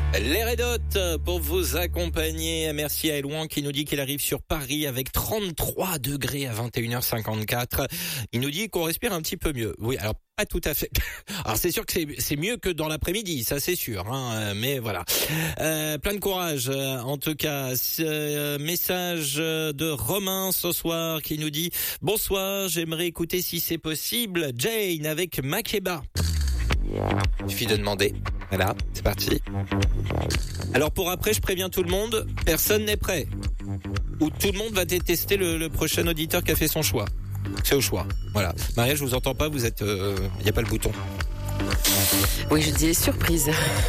Les Red Hot pour vous accompagner. Merci à Elouan qui nous dit qu'il arrive sur Paris avec 33 degrés à 21h54. Il nous dit qu'on respire un petit peu mieux. Oui, alors pas tout à fait. Alors c'est sûr que c'est mieux que dans l'après-midi, ça c'est sûr. Mais voilà. Plein de courage. En tout cas, message de Romain ce soir qui nous dit « Bonsoir, j'aimerais écouter si c'est possible Jane avec Makeba ». Il suffit de demander. Voilà, c'est parti. Alors pour après, je préviens tout le monde, personne n'est prêt. Ou tout le monde va détester le prochain auditeur qui a fait son choix. C'est au choix. Voilà. Maria, je vous entends pas, vous êtes... y a pas le bouton. Oui, je dis surprise.